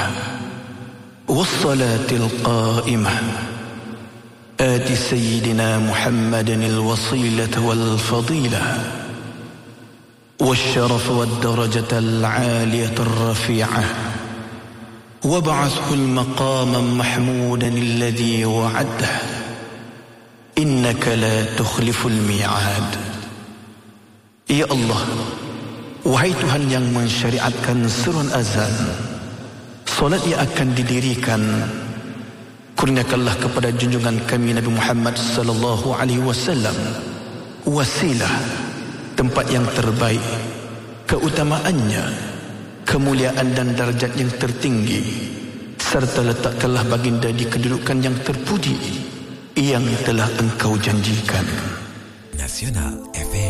والصلاة القائمة آت سيدنا محمد الوصيلة والفضيلة والشرف والدرجة العالية الرفيعة وابعثه المقام محمودا الذي وعده إنك لا تخلف الميعاد. Ya Allah, wahai Tuhan yang mensyariatkan surun azan, solat yang akan didirikan, kurniakanlah kepada junjungan kami Nabi Muhammad sallallahu alaihi wasallam wasilah, tempat yang terbaik, keutamaannya, kemuliaan dan darjat yang tertinggi, serta letakkanlah baginda di kedudukan yang terpuji yang telah Engkau janjikan. Nasional FM.